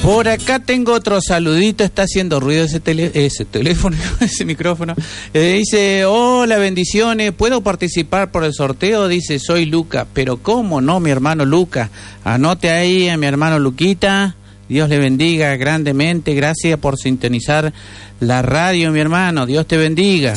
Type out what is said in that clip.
Por acá tengo otro saludito, está haciendo ruido ese teléfono, ese micrófono. Dice, hola, bendiciones, ¿puedo participar por el sorteo? Dice, soy Luca. Pero ¿cómo no, mi hermano Luca? Anote ahí a mi hermano Luquita. Dios le bendiga grandemente. Gracias por sintonizar la radio, mi hermano. Dios te bendiga.